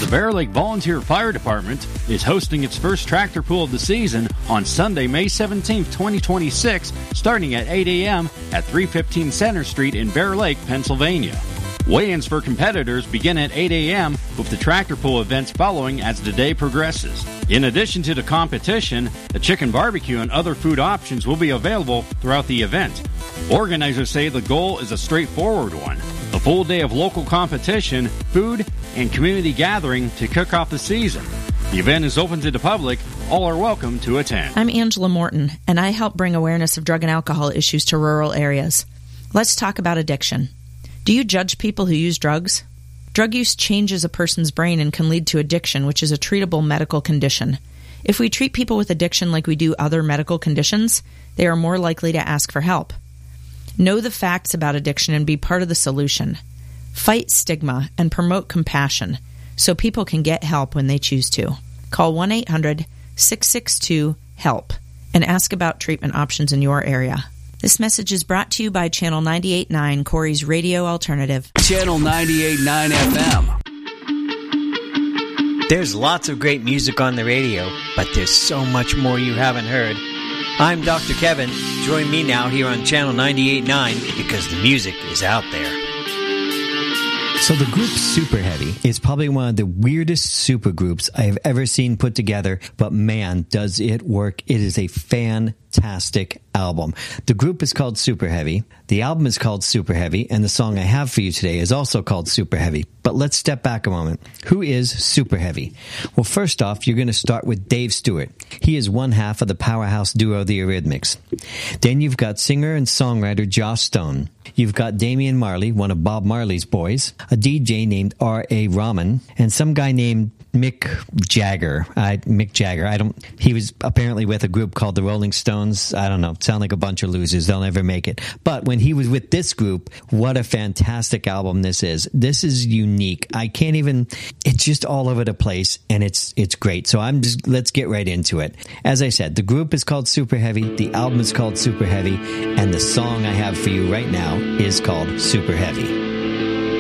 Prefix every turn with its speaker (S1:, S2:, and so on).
S1: The Bear Lake Volunteer Fire Department is hosting its first tractor pull of the season on Sunday, May 17, 2026, starting at 8 a.m. at 315 Center Street in Bear Lake, Pennsylvania. Weigh-ins for competitors begin at 8 a.m. with the tractor pull events following as the day progresses. In addition to the competition, the chicken barbecue and other food options will be available throughout the event. Organizers say the goal is a straightforward one: a full day of local competition, food, and community gathering to kick off the season. The event is open to the public. All are welcome to attend.
S2: I'm Angela Morton, and I help bring awareness of drug and alcohol issues to rural areas. Let's talk about addiction. Do you judge people who use drugs? Drug use changes a person's brain and can lead to addiction, which is a treatable medical condition. If we treat people with addiction like we do other medical conditions, they are more likely to ask for help. Know the facts about addiction and be part of the solution. Fight stigma and promote compassion so people can get help when they choose to. Call 1-800-662-HELP and ask about treatment options in your area. This message is brought to you by Channel 98.9, Corey's radio alternative.
S3: Channel 98.9 FM.
S4: There's lots of great music on the radio, but there's so much more you haven't heard. I'm Dr. Kevin. Join me now here on Channel 98.9 because the music is out there.
S5: So the group Super Heavy is probably one of the weirdest supergroups I have ever seen put together, but man, does it work. It is a fantastic album. The group is called Super Heavy. The album is called Super Heavy, and the song I have for you today is also called Super Heavy. But let's step back a moment. Who is Super Heavy? Well, first off, you're going to start with Dave Stewart. He is one half of the powerhouse duo The Eurythmics. Then you've got singer and songwriter Joss Stone. You've got Damian Marley, one of Bob Marley's boys, a DJ named R.A. Rahman, and some guy named Mick Jagger. He was apparently with a group called the Rolling Stones. I don't know. Sound like a bunch of losers. They'll never make it. But when he was with this group, what a fantastic album this is. This is unique. It's just all over the place, and it's great. So let's get right into it. As I said, the group is called Super Heavy. The album is called Super Heavy. And the song I have for you right now is called Super Heavy.